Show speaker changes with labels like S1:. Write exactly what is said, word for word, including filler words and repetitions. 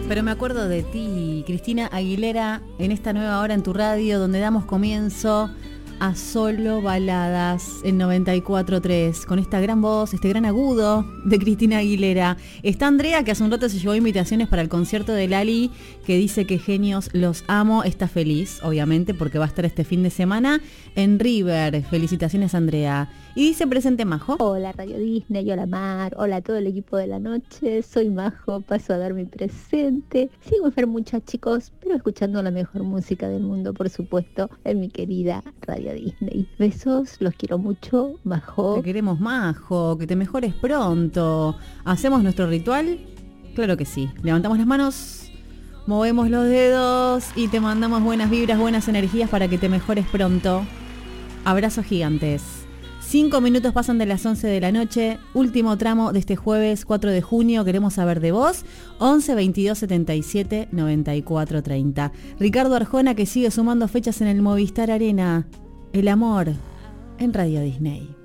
S1: Pero me acuerdo de ti, Cristina Aguilera, en esta nueva hora en tu radio, donde damos comienzo a Solo Baladas en noventa y cuatro punto tres, con esta gran voz, este gran agudo de Cristina Aguilera. Está Andrea, que hace un rato se llevó invitaciones para el concierto de Lali, que dice que genios, los amo. Está feliz, obviamente, porque va a estar este fin de semana en River. Felicitaciones, Andrea. Y dice presente Majo.
S2: Hola Radio Disney, hola Mar, hola a todo el equipo de la noche. Soy Majo, paso a dar mi presente. Sigo enfermucha, chicos, pero escuchando la mejor música del mundo, por supuesto, en mi querida Radio Disney. Besos, los quiero mucho, Majo.
S1: Te queremos, Majo, que te mejores pronto. ¿Hacemos nuestro ritual? Claro que sí. Levantamos las manos, movemos los dedos y te mandamos buenas vibras, buenas energías para que te mejores pronto. Abrazos gigantes. Cinco minutos pasan de las once de la noche, último tramo de este jueves cuatro de junio, queremos saber de vos, once veintidós setenta y siete noventa y cuatro treinta. Ricardo Arjona, que sigue sumando fechas en el Movistar Arena. El amor en Radio Disney.